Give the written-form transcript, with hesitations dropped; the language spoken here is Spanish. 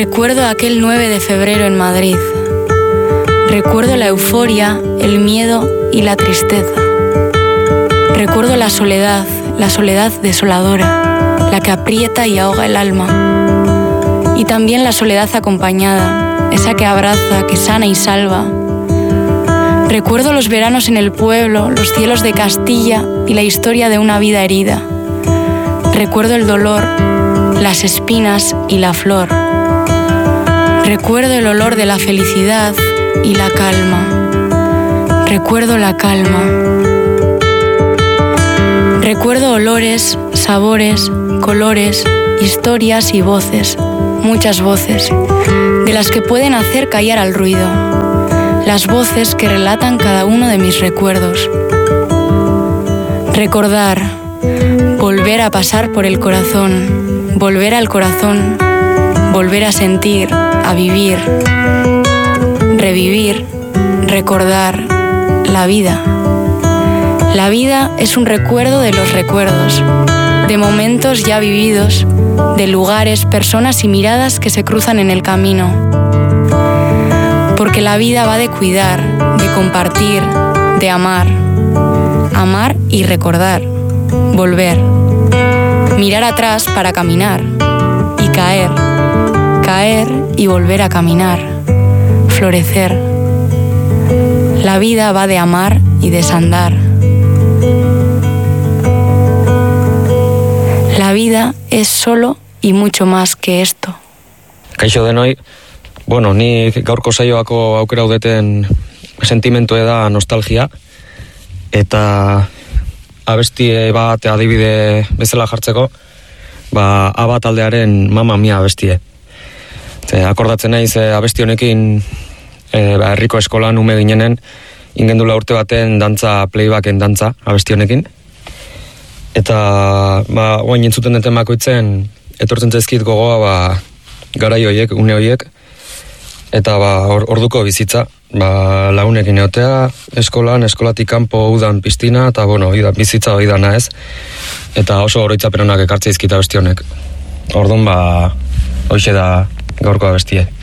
Recuerdo aquel 9 de febrero en Madrid. Recuerdo la euforia, el miedo y la tristeza. Recuerdo la soledad desoladora, la que aprieta y ahoga el alma. Y también la soledad acompañada, esa que abraza, que sana y salva. Recuerdo los veranos en el pueblo, los cielos de Castilla y la historia de una vida herida. Recuerdo el dolor, las espinas y la flor. Recuerdo el olor de la felicidad y la calma. Recuerdo la calma. Recuerdo olores, sabores, colores, historias y voces, muchas voces, de las que pueden hacer callar al ruido. Las voces que relatan cada uno de mis recuerdos. Recordar, volver a pasar por el corazón, volver al corazón, volver a sentir, a vivir, revivir, recordar la vida. La vida es un recuerdo de los recuerdos, de momentos ya vividos, de lugares, personas y miradas que se cruzan en el camino. Porque la vida va de cuidar, de compartir, de amar. Amar y recordar, volver. Mirar atrás para caminar y caer. Caer y volver a caminar. Florecer. La vida va de amar y desandar. La vida es solo y mucho más que esto. Kaixo denoi, ni gaurko saioako aukera udeten sentimentua da nostalgia, eta abesti bat adibide bezala jartzeko, ABBA taldearen Mamma Mia abestie. Akordatzen naiz abesti honekin herriko eskolan ume ginenen, ingendula urte baten dantza, playbacken dantza abesti honekin. Eta oain entzuten deten bakoitzen etortzen zaizkit gogoa garai horiek, une horiek, eta orduko bizitza, lagunekin egotea, eskolan, eskolatik kanpo udan piztina, eta bizitza hori dana ez, eta oso oroitzaperonak ekartze izkita abesti honek. Orduan, hoxe da gaurko abestie.